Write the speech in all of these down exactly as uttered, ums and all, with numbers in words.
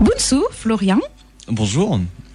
Bonjour, Florian. Bonjour.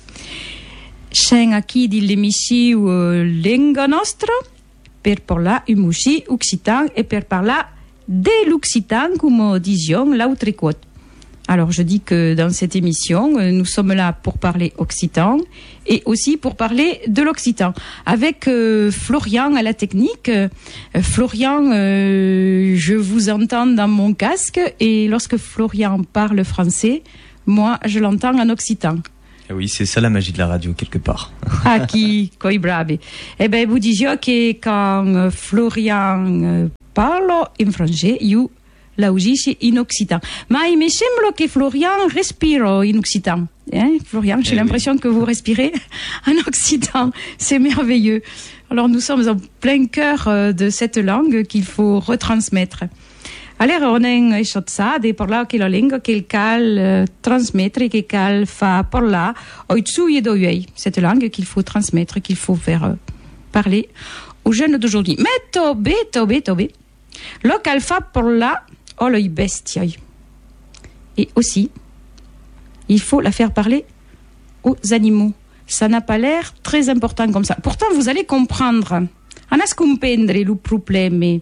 Siamo aqui dell'emissione Lingua Nostra per parlare un musci occitan et per parler de l'occitan, comme disions l'autre côte. Alors, je dis que dans cette émission, nous sommes là pour parler occitan et aussi pour parler de l'occitan. Avec euh, Florian à la technique. Euh, Florian, euh, je vous entends dans mon casque et lorsque Florian parle français, moi, je l'entends en occitan. Et oui, c'est ça la magie de la radio, quelque part. Ah, qui, coi bravi. Eh bien, vous disiez que quand Florian parle en français, io la ugisci in occitan. Ma il me semble que Florian respire in occitan. Hein, Florian, j'ai eh l'impression oui. que vous respirez en occitan. C'est merveilleux. Alors, nous sommes en plein cœur de cette langue qu'il faut retransmettre. Allora, on è sciozza di parlare che la lingua che cal uh, trasmettere, che cal fa parlare oi tsui e oi. Cette langue qu'il faut transmettre, qu'il faut faire uh, parler aux jeunes d'aujourd'hui. Mais tobe, tobe, tobe. Lo cal fa parlare o le bestiai. Et aussi, il faut la faire parler aux animaux. Ça n'a pas l'air très important comme ça. Pourtant, vous allez comprendre. On a comprendre le problème.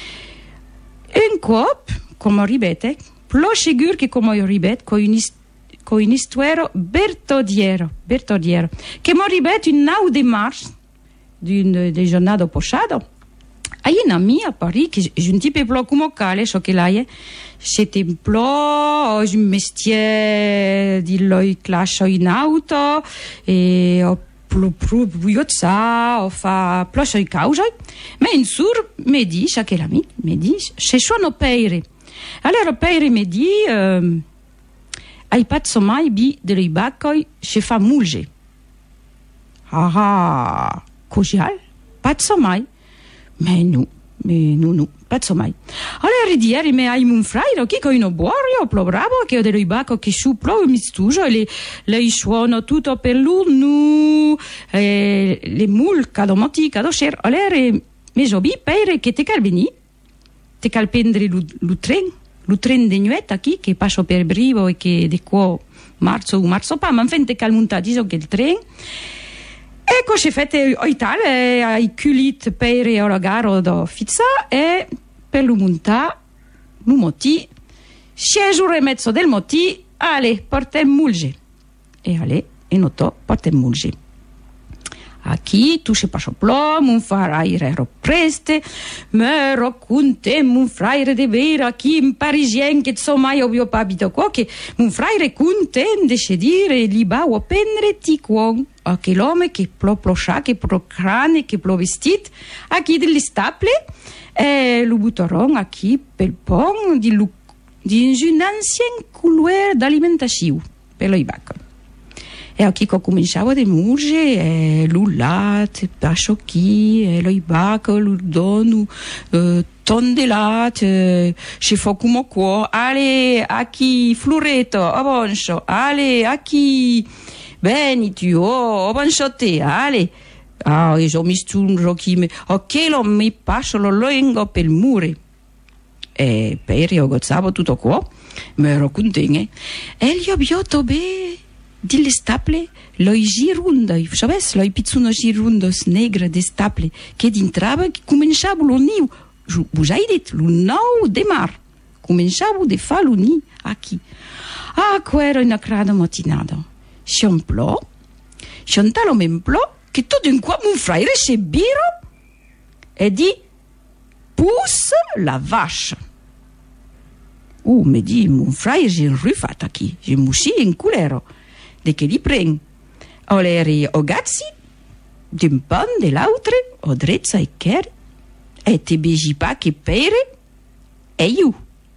Un cop, come ribete, plo sigur che come ribet, con un, ist- con un histoire bertodiero, bertodiero, che mo ribet un nau de mars, d'un de giornata posciado. Hai un ami a Paris, che è un tipo plo come cale, so che lei, c'était plo, un mestier di loi clascio in auto, e ho plu plu buiozza, o fa plocio i causa, ma in sur mi dice che l'ami mi dice se sono peire. Allora peire mi di euh, ai pazzo mai bi delle baccoi se fa mulge. Ah ah, cogial, pazzo mai, ma nu, ma nu nu, pazzo mai. Allora di ieri mi hai un frairo che con un buorio, plo bravo, che ho delle bacco che su plo mi stugio e le, le suono tutto per l'unu, e le mulca do moti cado cer. Allora mi jobi per che te calvini, te calpendre lu, lu tren, lu tren de nueta qui che passo per Brivo e che de qua marzo o marzo pa, ma infatti te calmunta diso che il tren. Ecco, si fate oitale ai culit per la gara da fizza e per lo monta un moti, scesure mezzo del moti, ale, portem mulge. E ale, e noto, portem mulge. Aqui, tu se passo plom, un fraire ero preste, me raccontem un fraire de vera, aqui in parisien, che insomma io ho abito qua, che un fraire content de se dire, li ba o penre ti quon, a che l'uomo che plo ploscia, che plo crane, che plo vestit, aqui delle staple, e lo butteron aqui pel pont di, lu, di un ancien couloir d'alimentazione, per lo ibacco. E aqui che cominciavo a demurge, e l'ullat, pasciocchi, e lo ibacco, lo dono, eh, tondelat, eh, se fa come qua, ale, aqui, floretto, avancio, ale, aqui, bene, tu, oh, avancio te, ale. Ah, e ho messo un rocchime, ok, lo mi passo lo lengo per il muro. E per io gozzavo tutto qua, mi ero contenta. E gli ho biotto bene. Dille staple, loi girundoi, sapes, loi pizzuno girundos negre de staple, che d'intrava che cominciavo lo niu, vous hai dit, lo nou de mar, cominciavo de fa lo ni, aqui. Ah, quero in crado matinado, si un plo, si un talo men plo, che tutto in qua mon frère se biro, e di, pousse la vache. Oh, me di, mon frère, j'ai rufat aqui, j'ai moussi in culero. De che li pren. O leri o gazzi, d'un pan de l'altre, o drezza e cher, e te begi pa che pere, e io.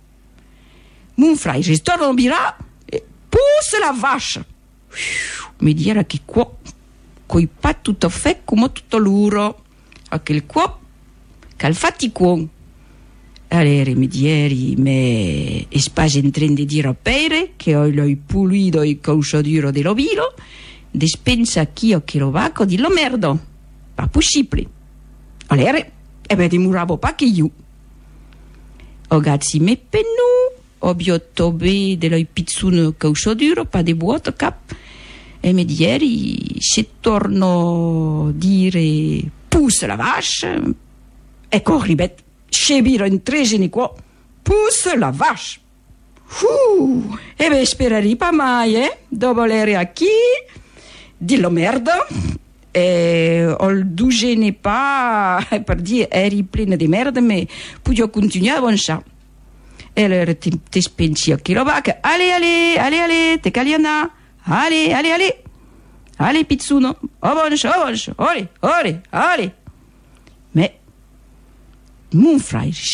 Mon frère, je torno a birà, e pousse la vache. Mi dire che qua, coi pa tutto fe come tutto luro, a quel qua, cal fatti qua. Allora mi dieri, me espage in train di dire a pere, che ho l'ho pulito il causcioduro dello vino, despensa chi o che lo vacco di lo merdo, pa possibile. Allora, e beh, dimuravo pa che io. O gazzi me pennu, obiottobe de la pizzuno cauchoduro, pas de boîte cap. E mi ieri se torno a dire pousse la vache, e corribet, scebiro in tre geni qua, pousse la vache. Uh, e beh, sperari pas mai, eh? Dopo l'ere a chi? Dillo merda. E ho il douze ne pas, per dire, eri plena di merda, ma podia continuare a avanzare. E allora ti, ti spensi a chilovaca, allez, allez, allez, allez, te caliana, allez, allez, allez, allez, pizzuno, avanza, avanza, allez, allez, allez. Mais, mon frère,